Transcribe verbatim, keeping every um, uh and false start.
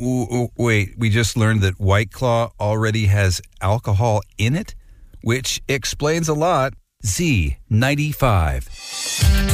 w- w- wait, we just learned that White Claw already has alcohol in it, which explains a lot. Z ninety-five.